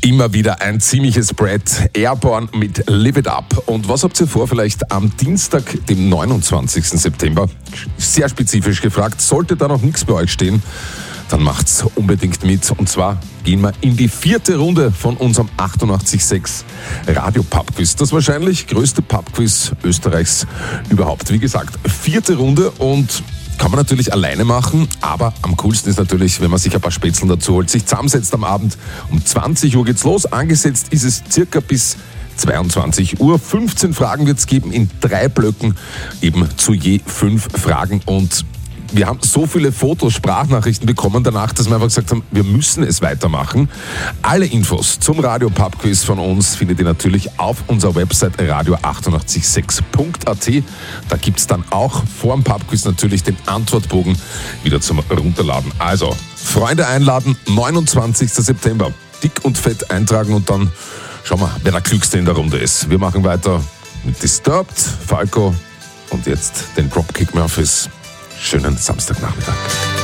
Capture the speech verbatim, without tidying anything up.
Immer wieder ein ziemliches Brett. Airborne mit Live It Up. Und was habt ihr vor, vielleicht am Dienstag, dem neunundzwanzigsten September? Sehr spezifisch gefragt. Sollte da noch nichts bei euch stehen, dann macht's unbedingt mit. Und zwar gehen wir in die vierte Runde von unserem achtundachtzig Komma sechs Radio Pub Quiz. Das wahrscheinlich größte Pub Quiz Österreichs überhaupt. Wie gesagt, vierte Runde und kann man natürlich alleine machen, aber am coolsten ist natürlich, wenn man sich ein paar Spätzle dazu holt, sich zusammensetzt am Abend. Um zwanzig Uhr geht's los. Angesetzt ist es circa bis zweiundzwanzig Uhr. fünfzehn Fragen wird es geben in drei Blöcken, eben zu je fünf Fragen. Und wir haben so viele Fotos, Sprachnachrichten bekommen danach, dass wir einfach gesagt haben, wir müssen es weitermachen. Alle Infos zum Radio Pub Quiz von uns findet ihr natürlich auf unserer Website radio achtundachtzig Komma sechs punkt a t. Da gibt es dann auch vor dem Pub Quiz natürlich den Antwortbogen wieder zum Runterladen. Also, Freunde einladen, neunundzwanzigsten September. Dick und fett eintragen und dann schauen wir, wer der Klügste in der Runde ist. Wir machen weiter mit Disturbed, Falco und jetzt den Dropkick Murphys. Schönen Samstagnachmittag.